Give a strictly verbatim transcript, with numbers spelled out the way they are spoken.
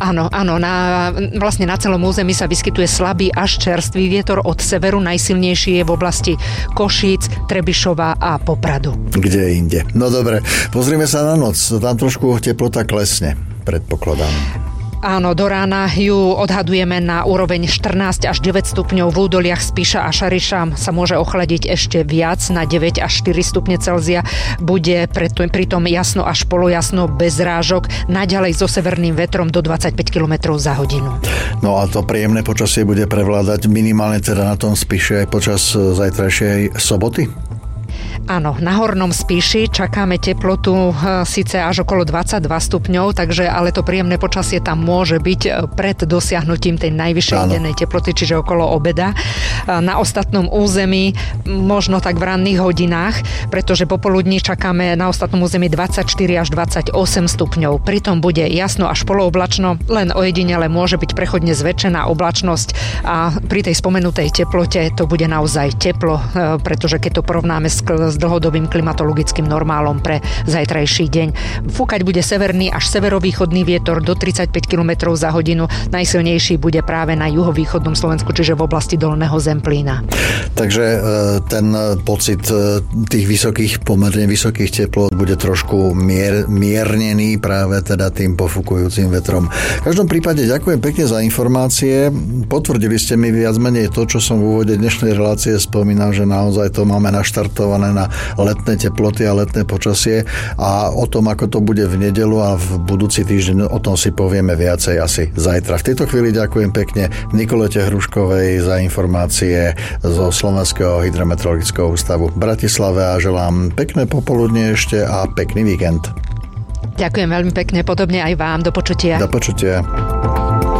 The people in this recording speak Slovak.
Áno, áno. Na, vlastne na celom území sa vyskytuje slabý až čerstvý vietor od severu. Najsilnejší je v oblasti Košíc, Trebišova a Popradu. Kde inde. No dobre, pozrime sa na noc. Tam trošku teplota klesne, predpokladám. Áno, do rána ju odhadujeme na úroveň štrnásť až deväť stupňov. V údoliach Spiša a Šariša sa môže ochladiť ešte viac na deväť až štyri stupne Celzia. Bude pritom jasno až polojasno bez rážok, naďalej so severným vetrom do dvadsaťpäť kilometrov za hodinu. No a to príjemné počasie bude prevládať minimálne teda na tom Spiše aj počas zajtrajšej soboty? Áno, na hornom Spíši čakáme teplotu síce až okolo dvadsaťdva stupňov, takže ale to príjemné počasie tam môže byť pred dosiahnutím tej najvyššej dennej teploty, čiže okolo obeda. Na ostatnom území možno tak v ranných hodinách, pretože popoludní čakáme na ostatnom území dvadsaťštyri až dvadsaťosem stupňov. Pritom bude jasno až polooblačno, len ojedinele môže byť prechodne zväčšená oblačnosť a pri tej spomenutej teplote to bude naozaj teplo, pretože keď to porovnáme s s dlhodobým klimatologickým normálom pre zajtrajší deň. Fúkať bude severný až severovýchodný vietor do tridsaťpäť kilometrov za hodinu. Najsilnejší bude práve na juhovýchodnom Slovensku, čiže v oblasti Dolného Zemplína. Takže ten pocit tých vysokých, pomerne vysokých teplôt bude trošku mier, miernený práve teda tým pofúkujúcim vetrom. V každom prípade ďakujem pekne za informácie. Potvrdili ste mi viac menej to, čo som v úvode dnešnej relácie spomínal, že naozaj to máme naštartované na letné teploty a letné počasie a o tom, ako to bude v nedeľu a v budúci týždeň, o tom si povieme viacej asi zajtra. V tejto chvíli ďakujem pekne Nikolete Hruškovej za informácie zo Slovenského hydrometeorologického ústavu v Bratislave a želám pekné popoludnie ešte a pekný víkend. Ďakujem veľmi pekne, podobne aj vám. Do počutia. Do počutia.